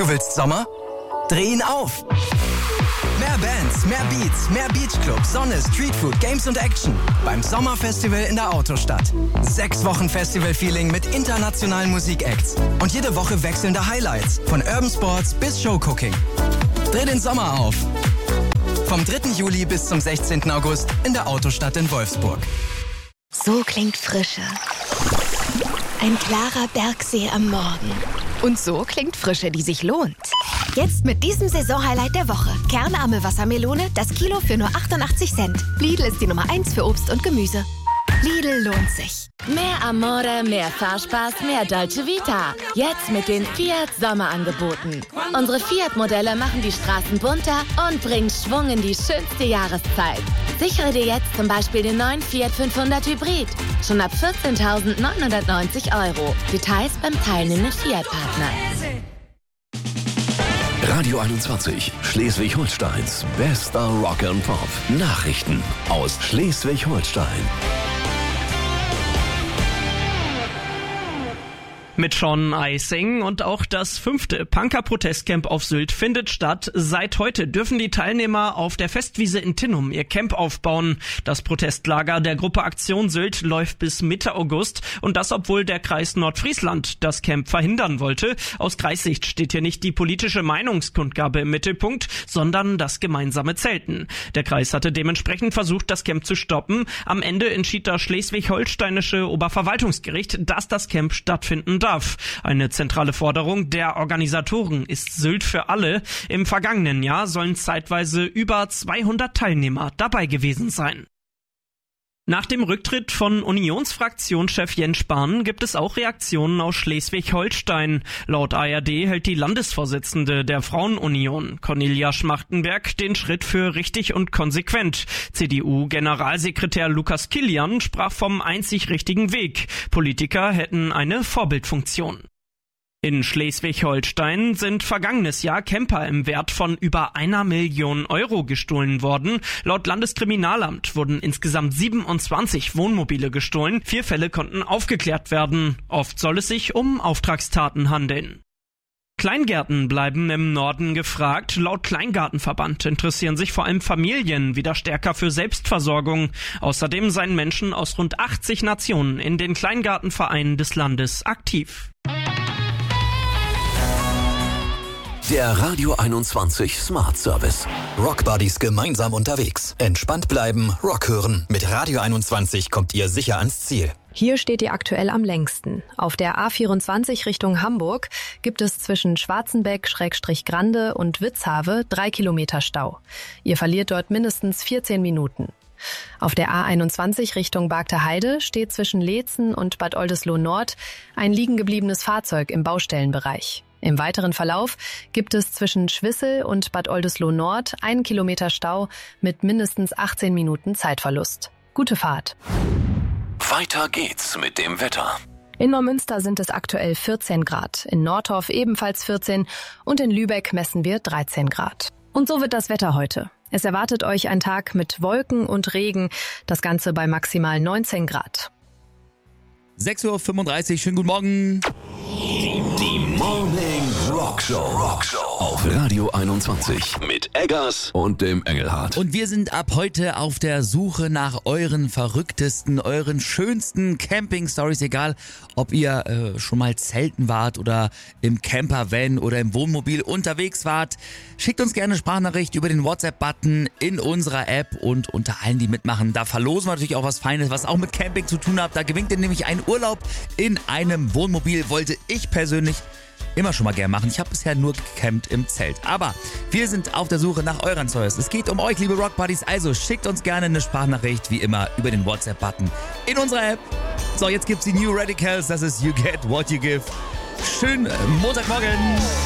Du willst Sommer? Dreh ihn auf! Mehr Bands, mehr Beats, mehr Beachclub, Sonne, Streetfood, Games und Action beim Sommerfestival in der Autostadt. 6 Wochen Festival-Feeling mit internationalen Musikacts und jede Woche wechselnde Highlights von Urban Sports bis Showcooking. Dreh den Sommer auf! Vom 3. Juli bis zum 16. August in der Autostadt in Wolfsburg. So klingt Frische. Ein klarer Bergsee am Morgen. Und so klingt Frische, die sich lohnt. Jetzt mit diesem Saisonhighlight der Woche. Kernarme Wassermelone, das Kilo für nur 88 Cent. Lidl ist die Nummer 1 für Obst und Gemüse. Lidl lohnt sich. Mehr Amore, mehr Fahrspaß, mehr Dolce Vita. Jetzt mit den Fiat Sommerangeboten. Unsere Fiat-Modelle machen die Straßen bunter und bringen Schwung in die schönste Jahreszeit. Sichere dir jetzt zum Beispiel den neuen Fiat 500 Hybrid. Schon ab 14.990 €. Details beim teilnehmenden Fiat-Partner. Radio 21, Schleswig-Holsteins bester Rock and Pop. Nachrichten aus Schleswig-Holstein. Mit Sean Eising und auch das 5. Punker-Protestcamp auf Sylt findet statt. Seit heute dürfen die Teilnehmer auf der Festwiese in Tinnum ihr Camp aufbauen. Das Protestlager der Gruppe Aktion Sylt läuft bis Mitte August und das, obwohl der Kreis Nordfriesland das Camp verhindern wollte. Aus Kreissicht steht hier nicht die politische Meinungskundgabe im Mittelpunkt, sondern das gemeinsame Zelten. Der Kreis hatte dementsprechend versucht, das Camp zu stoppen. Am Ende entschied das schleswig-holsteinische Oberverwaltungsgericht, dass das Camp stattfinden darf. Eine zentrale Forderung der Organisatoren ist Sylt für alle. Im vergangenen Jahr sollen zeitweise über 200 Teilnehmer dabei gewesen sein. Nach dem Rücktritt von Unionsfraktionschef Jens Spahn gibt es auch Reaktionen aus Schleswig-Holstein. Laut ARD hält die Landesvorsitzende der Frauenunion, Cornelia Schmachtenberg, den Schritt für richtig und konsequent. CDU-Generalsekretär Lukas Kilian sprach vom einzig richtigen Weg. Politiker hätten eine Vorbildfunktion. In Schleswig-Holstein sind vergangenes Jahr Camper im Wert von über 1 Million € gestohlen worden. Laut Landeskriminalamt wurden insgesamt 27 Wohnmobile gestohlen. 4 Fälle konnten aufgeklärt werden. Oft soll es sich um Auftragstaten handeln. Kleingärten bleiben im Norden gefragt. Laut Kleingartenverband interessieren sich vor allem Familien wieder stärker für Selbstversorgung. Außerdem seien Menschen aus rund 80 Nationen in den Kleingartenvereinen des Landes aktiv. Der Radio 21 Smart Service. Rock Buddies gemeinsam unterwegs. Entspannt bleiben, Rock hören. Mit Radio 21 kommt ihr sicher ans Ziel. Hier steht ihr aktuell am längsten. Auf der A24 Richtung Hamburg gibt es zwischen Schwarzenbeck-Grande und Witzhave 3 Kilometer Stau. Ihr verliert dort mindestens 14 Minuten. Auf der A21 Richtung Bagter Heide steht zwischen Leetzen und Bad Oldesloe Nord ein liegengebliebenes Fahrzeug im Baustellenbereich. Im weiteren Verlauf gibt es zwischen Schwissel und Bad Oldesloe Nord 1 Kilometer Stau mit mindestens 18 Minuten Zeitverlust. Gute Fahrt. Weiter geht's mit dem Wetter. In Neumünster sind es aktuell 14 Grad, in Nordorf ebenfalls 14 und in Lübeck messen wir 13 Grad. Und so wird das Wetter heute. Es erwartet euch ein Tag mit Wolken und Regen, das Ganze bei maximal 19 Grad. 6:35 Uhr, schönen guten Morgen. Die Morning Rock Show auf Radio 21 mit Eggers und dem Engelhardt. Und wir sind ab heute auf der Suche nach euren verrücktesten, euren schönsten Camping-Stories, egal ob ihr schon mal zelten wart oder im Camper-Van oder im Wohnmobil unterwegs wart. Schickt uns gerne eine Sprachnachricht über den WhatsApp-Button in unserer App und unter allen, die mitmachen, da verlosen wir natürlich auch was Feines, was auch mit Camping zu tun hat. Da gewinnt ihr nämlich einen Urlaub in einem Wohnmobil, wollte ich persönlich immer schon mal gern machen. Ich habe bisher nur gecampt im Zelt. Aber wir sind auf der Suche nach euren Stories. Es geht um euch, liebe Rock Buddies. Also schickt uns gerne eine Sprachnachricht, wie immer, über den WhatsApp-Button in unserer App. So, jetzt gibt's die New Radicals. Das ist You Get What You Give. Schönen Montagmorgen.